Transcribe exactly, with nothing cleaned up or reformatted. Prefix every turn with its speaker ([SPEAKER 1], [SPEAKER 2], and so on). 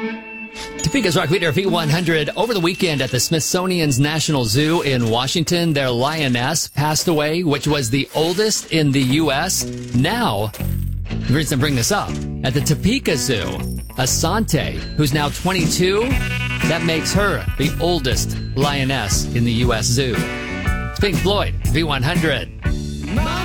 [SPEAKER 1] Topeka's Rock Leader V one hundred. Over the weekend at the Smithsonian's National Zoo in Washington, their lioness passed away, which was the oldest in the U S. Now, the reason I bring this up, at the Topeka Zoo, Asante, who's now twenty-two, that makes her the oldest lioness in the U S Zoo. It's Pink Floyd, V one hundred.